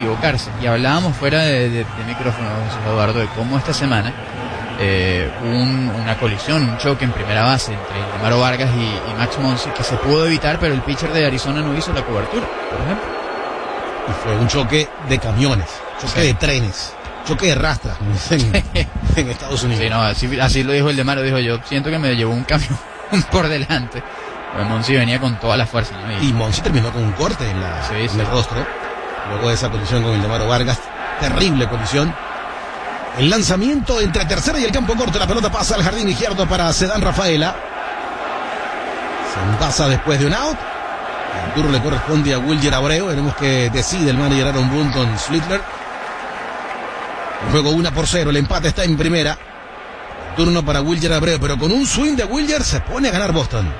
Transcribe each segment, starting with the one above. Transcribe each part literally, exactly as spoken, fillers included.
equivocarse. Y hablábamos fuera de, de, de micrófono, José Eduardo, de cómo esta semana eh, un, una colisión, un choque en primera base entre Ildemaro Vargas y, y Max Muncy que se pudo evitar, pero el pitcher de Arizona no hizo la cobertura, por ejemplo. Y fue un choque de camiones, choque sí. de trenes, choque de rastras, como dicen en Estados Unidos. Sí, no, así, así lo dijo Ildemaro, dijo yo, siento que me llevó un camión por delante. Pues Muncy venía con toda la fuerza, ¿no? Y, y Muncy terminó con un corte en, la, sí, en sí. el rostro, luego de esa colisión con Ildemaro Vargas, terrible colisión. El lanzamiento entre tercera y el campo corto, la pelota pasa al jardín izquierdo para Cedán Rafaela. Se envasa después de un out. El turno le corresponde a Wilyer Abreu. Veremos que decide el manager Aaron Boone con Schlittler. El juego uno por cero, el empate está en primera. Turno para Wilyer Abreu, pero con un swing de Wilyer se pone a ganar Boston.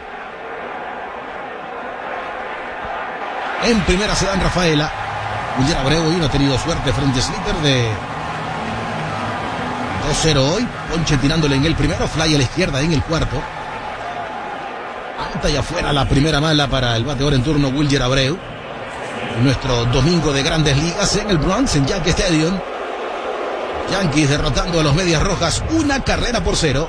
En primera Cedán Rafaela. Wilyer Abreu hoy no ha tenido suerte frente a Schlittler de dos cero hoy. Ponche tirándole en el primero, fly a la izquierda en el cuarto. Alta y afuera la primera mala para el bateador en turno Wilyer Abreu. Nuestro domingo de Grandes Ligas en el Bronx, en Yankee Stadium. Yankees derrotando a los Medias Rojas una carrera por cero.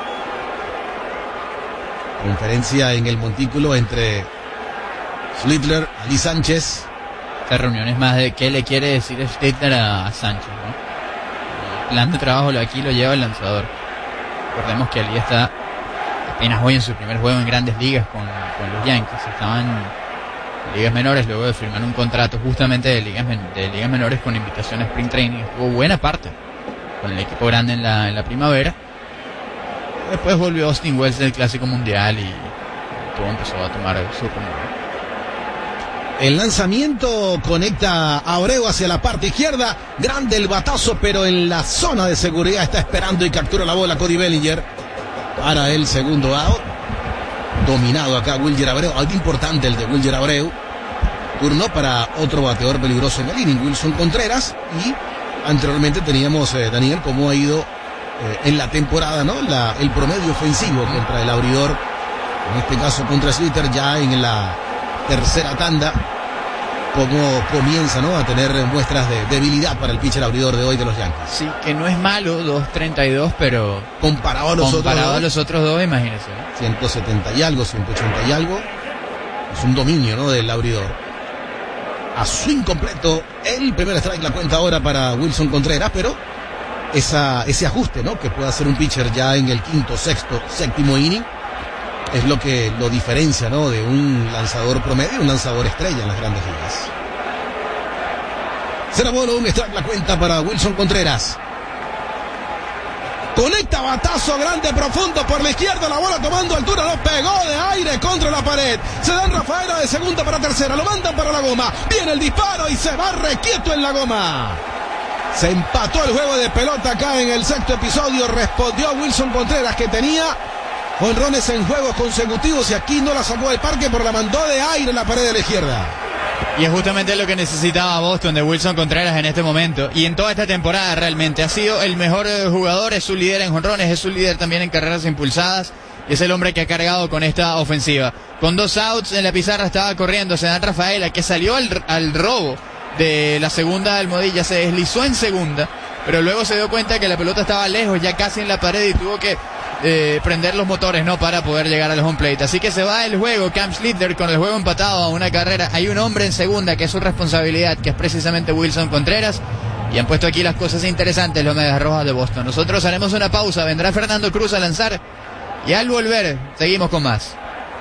Conferencia en el montículo entre Schlittler, Ali Sánchez. Esta reunión es más de qué le quiere decir Schlittler a, a Sánchez, ¿no? El plan de trabajo aquí lo lleva el lanzador. Recordemos que Ali está apenas hoy en su primer juego en Grandes Ligas con, con los Yankees. Estaban en ligas menores luego de firmar un contrato justamente de ligas, de ligas menores con invitación a Spring Training. Estuvo buena parte con el equipo grande en la, en la primavera. Después volvió Austin Wells del Clásico Mundial y todo empezó a tomar su rumbo. El lanzamiento conecta a Abreu hacia la parte izquierda. Grande el batazo, pero en la zona de seguridad está esperando y captura la bola Cody Bellinger para el segundo out. Dominado acá Wilyer Abreu. Algo importante el de Wilyer Abreu. Turno para otro bateador peligroso en el inning, Wilson Contreras. Y anteriormente teníamos, eh, Daniel, cómo ha ido eh, en la temporada, ¿no? La, el promedio ofensivo contra el abridor. En este caso contra Schlittler ya en la tercera tanda, como comienza, ¿no?, a tener muestras de debilidad para el pitcher abridor de hoy de los Yankees. Sí, que no es malo, dos treinta y dos, pero comparado a los, comparado otros, a los otros dos, imagínense, ¿no? ciento setenta y algo, ciento ochenta y algo. Es un dominio, ¿no?, del abridor. A swing completo, el primer strike, la cuenta ahora para Wilson Contreras, pero esa, ese ajuste, ¿no?, que puede hacer un pitcher ya en el quinto, sexto, séptimo inning, es lo que lo diferencia, ¿no?, de un lanzador promedio, un lanzador estrella en las Grandes Ligas. Será bola, un strike, la cuenta para Wilson Contreras. Conecta batazo grande, profundo por la izquierda, la bola tomando altura, lo pegó de aire contra la pared. Se dan Rafaela de segunda para tercera, lo mandan para la goma. Viene el disparo y se va requieto en la goma. Se empató el juego de pelota acá en el sexto episodio. Respondió Wilson Contreras, que tenía jonrones en juegos consecutivos y aquí no la sacó del parque, pero la mandó de aire en la pared de la izquierda. Y es justamente lo que necesitaba Boston de Wilson Contreras en este momento y en toda esta temporada. Realmente ha sido el mejor jugador, es su líder en jonrones, es su líder también en carreras impulsadas y es el hombre que ha cargado con esta ofensiva. Con dos outs en la pizarra estaba corriendo Cedán Rafaela, que salió al, al robo de la segunda almohadilla, se deslizó en segunda, pero luego se dio cuenta que la pelota estaba lejos, ya casi en la pared, y tuvo que Eh, prender los motores, ¿no?, para poder llegar al home plate. Así que se va el juego Cam Schlittler con el juego empatado a una carrera. Hay un hombre en segunda que es su responsabilidad, que es precisamente Wilson Contreras, y han puesto aquí las cosas interesantes los Medias Rojas de Boston. Nosotros haremos una pausa, vendrá Fernando Cruz a lanzar y al volver seguimos con más.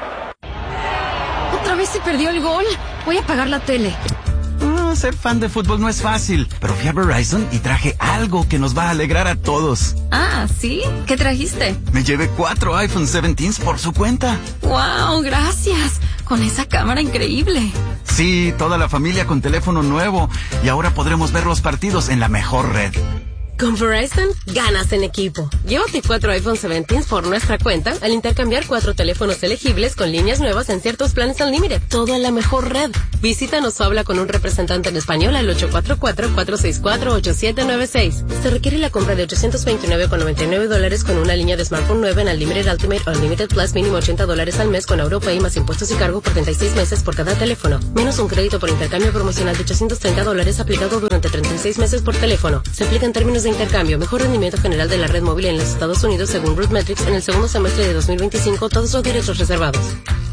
Otra vez se perdió el gol. Voy a apagar la tele. Ah, ser fan de fútbol no es fácil, pero fui a Verizon y traje algo que nos va a alegrar a todos. Ah, ¿sí? ¿Qué trajiste? Me llevé cuatro iPhone diecisiete por su cuenta. ¡Wow! Gracias. Con esa cámara increíble. Sí, toda la familia con teléfono nuevo y ahora podremos ver los partidos en la mejor red. Con Verizon, ganas en equipo. Llévate cuatro iPhone diecisiete por nuestra cuenta al intercambiar cuatro teléfonos elegibles con líneas nuevas en ciertos planes Unlimited. Todo en la mejor red. Visítanos o habla con un representante en español al ocho cuatro cuatro, cuatro seis cuatro, ocho siete nueve seis. Se requiere la compra de ochocientos veintinueve con noventa y nueve dólares con una línea de smartphone nueva en Unlimited Ultimate o Unlimited Plus mínimo ochenta dólares al mes con AuroPay más impuestos y cargo por treinta y seis meses por cada teléfono. Menos un crédito por intercambio promocional de ochocientos treinta dólares aplicado durante treinta y seis meses por teléfono. Se aplican términos de intercambio. Mejor rendimiento general de la red móvil en los Estados Unidos según RootMetrics en el segundo semestre de dos mil veinticinco. Todos los derechos reservados.